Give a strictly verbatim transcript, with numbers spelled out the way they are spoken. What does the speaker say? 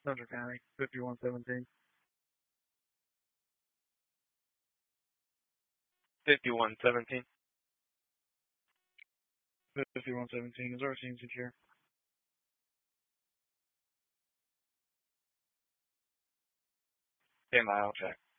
Central County, fifty-one seventeen. fifty-one seventeen. fifty-one seventeen. Is our scene secure? ten mile check.